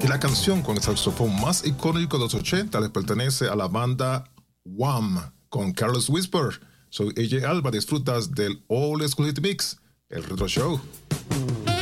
La canción con el saxofón más icónico de los 80 le pertenece a la banda Wham con Carlos Whisper. Soy AJ Alba, disfrutas del All School Hit Mix, el Retro Show.